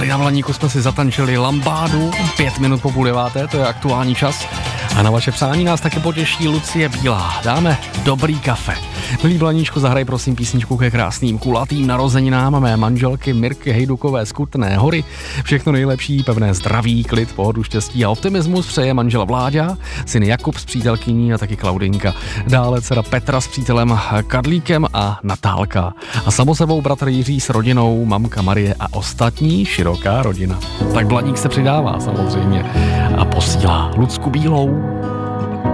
Tady na Blaníku jsme si zatančili lambádu 5 minut po 8:30, to je aktuální čas. A na vaše přání nás taky potěší Lucie Bílá. Dáme dobrý kafe. Milý Blaníčku, zahraj prosím písničku ke krásným kulatým narozeninám mé manželky Mirky Hejdukové z Kutné Hory. Všechno nejlepší, pevné zdraví, klid, pohodu, štěstí a optimismus přeje manžel Vláďa, syn Jakub s přítelkyní a taky Klaudinka. Dále dcera Petra s přítelem Kadlíkem a Natálka. A samo sebou bratr Jiří s rodinou, mamka Marie a ostatní široká rodina. Tak Blaník se přidává samozřejmě a posílá Lucku Bílou.